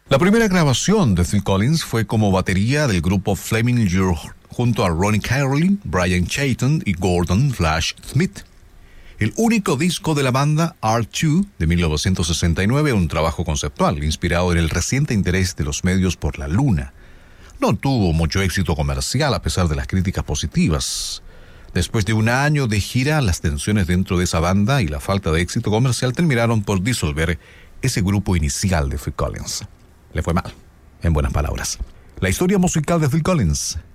La primera grabación de Phil Collins fue como batería del grupo Flaming Youth junto a Ronnie Carlin, Brian Chayton y Gordon Flash Smith. El único disco de la banda, R2, de 1969, un trabajo conceptual inspirado en el reciente interés de los medios por la luna. No tuvo mucho éxito comercial a pesar de las críticas positivas. Después de un año de gira, las tensiones dentro de esa banda y la falta de éxito comercial terminaron por disolver ese grupo inicial de Phil Collins. Le fue mal, en buenas palabras. La historia musical de Phil Collins